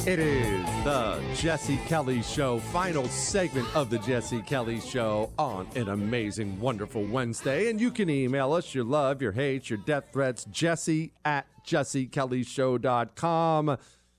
It is the Jesse Kelly Show, final segment of the Jesse Kelly Show on an amazing, wonderful Wednesday. And you can email us your love, your hate, your death threats, Jesse at jessekellyshow.com.